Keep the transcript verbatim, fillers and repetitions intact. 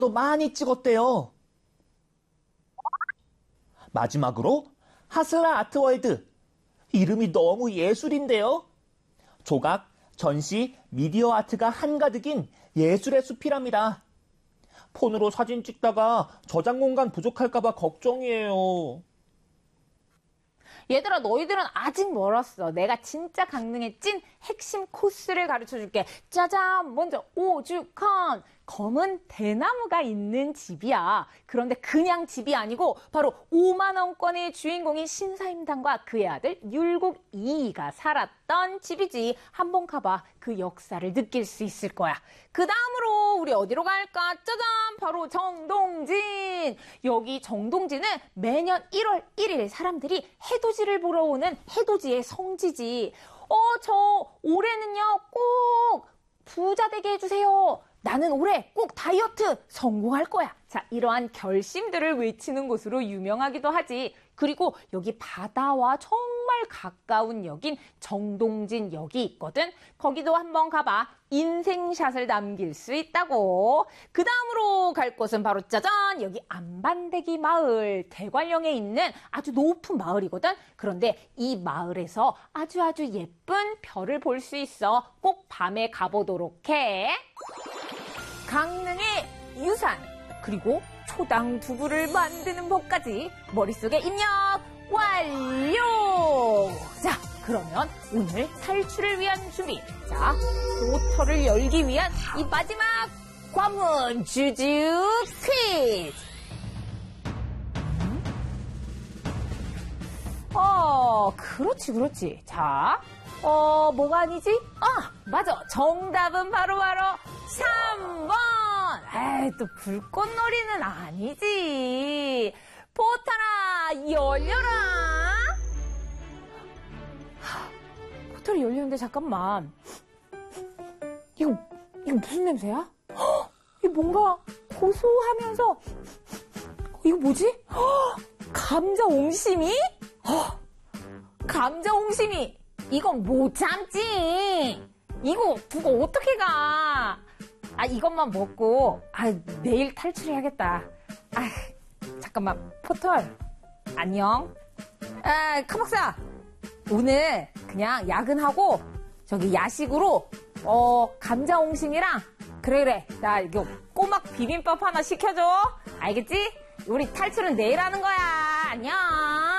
많이 찍었대요. 마지막으로 하슬라 아트월드. 이름이 너무 예술인데요. 조각, 전시, 미디어 아트가 한가득인 예술의 숲이랍니다. 폰으로 사진 찍다가 저장 공간 부족할까봐 걱정이에요. 얘들아, 너희들은 아직 멀었어. 내가 진짜 강릉의 찐 핵심 코스를 가르쳐줄게. 짜잔! 먼저 오죽헌! 검은 대나무가 있는 집이야. 그런데 그냥 집이 아니고 바로 오만 원권의 주인공인 신사임당과 그의 아들 율곡 이이가 살았던 집이지. 한번 가봐. 그 역사를 느낄 수 있을 거야. 그 다음으로 우리 어디로 갈까? 짜잔! 바로 정동진! 여기 정동진은 매년 일월 일일 사람들이 해돋이를 보러 오는 해돋이의 성지지. 어, 저 올해는요 꼭 부자 되게 해주세요. 나는 올해 꼭 다이어트 성공할 거야. 자, 이러한 결심들을 외치는 곳으로 유명하기도 하지. 그리고 여기 바다와 정말 가까운 역인 정동진역이 있거든. 거기도 한번 가봐. 인생샷을 남길 수 있다고. 그 다음으로 갈 곳은 바로 짜잔! 여기 안반대기 마을. 대관령에 있는 아주 높은 마을이거든. 그런데 이 마을에서 아주 아주 예쁜 별을 볼 수 있어. 꼭 밤에 가보도록 해. 강릉의 유산, 그리고 초당 두부를 만드는 법까지 머릿속에 입력 완료! 자, 그러면 오늘 탈출을 위한 준비. 자, 포털을 열기 위한 이 마지막 관문 주주 퀴즈. 음? 어, 그렇지, 그렇지. 자, 어, 뭐가 아니지? 아, 맞아. 정답은 바로바로 삼 번! 에이, 또 불꽃놀이는 아니지. 포탈아, 열려라! 하, 포탈이 열리는데 잠깐만. 이거, 이거 무슨 냄새야? 헉, 이거 뭔가 고소하면서, 이거 뭐지? 헉, 감자 옹심이? 헉, 감자 옹심이! 이건 못 참지! 이거 두고 어떻게 가? 아, 이것만 먹고, 아, 내일 탈출해야겠다. 아, 잠깐만, 포털, 안녕. 아, 카박사, 오늘 그냥 야근하고, 저기 야식으로, 어, 감자옹심이랑, 그래, 그래. 나 이거 꼬막 비빔밥 하나 시켜줘. 알겠지? 우리 탈출은 내일 하는 거야. 안녕.